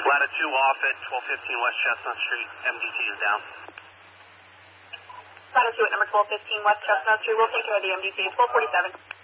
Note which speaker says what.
Speaker 1: Latitude off at 1215 West Chestnut Street. MDT is down.
Speaker 2: Latitude at number 1215 West Chestnut Street. We'll take care of the MDT. 1247.